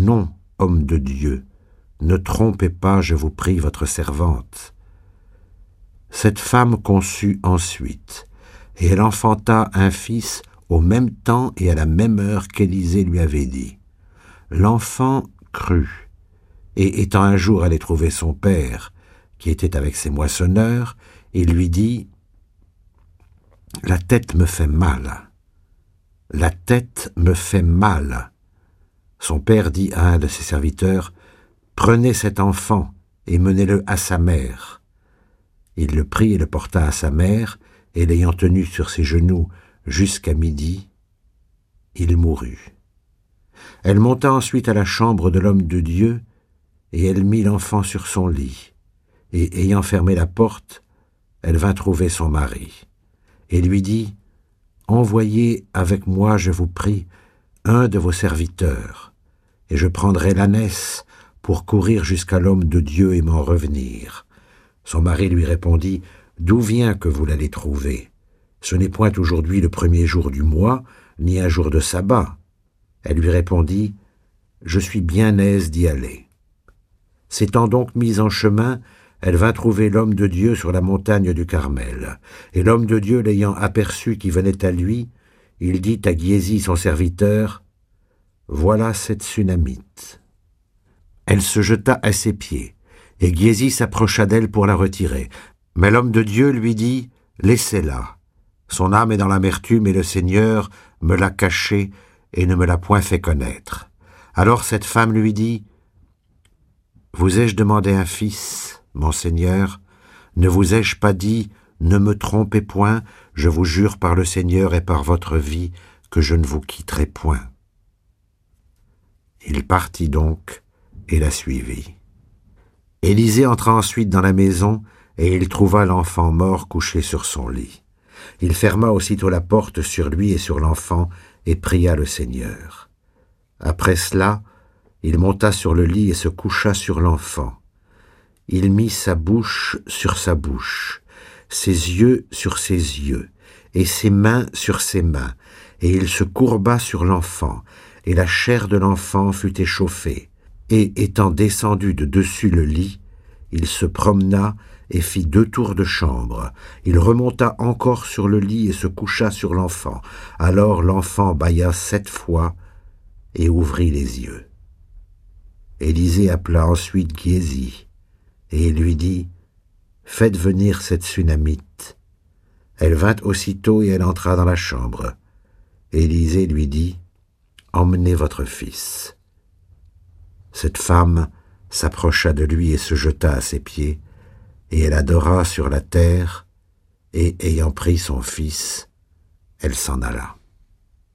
Non, homme de Dieu, ne trompez pas, je vous prie, votre servante. » Cette femme conçut ensuite, et elle enfanta un fils au même temps et à la même heure qu'Élisée lui avait dit. L'enfant crut, et étant un jour allé trouver son père, qui était avec ses moissonneurs, il lui dit « La tête me fait mal. La tête me fait mal. » Son père dit à un de ses serviteurs « Prenez cet enfant et menez-le à sa mère. » Il le prit et le porta à sa mère, et l'ayant tenu sur ses genoux jusqu'à midi, il mourut. Elle monta ensuite à la chambre de l'homme de Dieu, et elle mit l'enfant sur son lit. Et ayant fermé la porte, elle vint trouver son mari, et lui dit « Envoyez avec moi, je vous prie, un de vos serviteurs, et je prendrai l'ânesse pour courir jusqu'à l'homme de Dieu et m'en revenir. » Son mari lui répondit « D'où vient que vous l'allez trouver? Ce n'est point aujourd'hui le premier jour du mois, ni un jour de sabbat. » Elle lui répondit « Je suis bien aise d'y aller. » S'étant donc mise en chemin, elle vint trouver l'homme de Dieu sur la montagne du Carmel. Et l'homme de Dieu, l'ayant aperçu qui venait à lui, il dit à Géasi son serviteur « Voilà cette Sunamite. » Elle se jeta à ses pieds, et Géasi s'approcha d'elle pour la retirer. Mais l'homme de Dieu lui dit « Laissez-la. Son âme est dans l'amertume, et le Seigneur me l'a cachée et ne me l'a point fait connaître. » Alors cette femme lui dit « Vous ai-je demandé un fils, mon Seigneur? Ne vous ai-je pas dit, ne me trompez point, je vous jure par le Seigneur et par votre vie, que je ne vous quitterai point. » Il partit donc et la suivit. Élisée entra ensuite dans la maison, et il trouva l'enfant mort couché sur son lit. Il ferma aussitôt la porte sur lui et sur l'enfant, et pria le Seigneur. Après cela, il monta sur le lit et se coucha sur l'enfant. Il mit sa bouche sur sa bouche, ses yeux sur ses yeux, et ses mains sur ses mains, et il se courba sur l'enfant, et la chair de l'enfant fut échauffée. Et étant descendu de dessus le lit, il se promena et fit 2 tours de chambre. Il remonta encore sur le lit et se coucha sur l'enfant. Alors l'enfant bâilla 7 fois et ouvrit les yeux. Élisée appela ensuite Géasi, et il lui dit « Faites venir cette Sunamite. » Elle vint aussitôt et elle entra dans la chambre. Élisée lui dit « Emmenez votre fils. » Cette femme s'approcha de lui et se jeta à ses pieds, et elle adora sur la terre, et ayant pris son fils, elle s'en alla.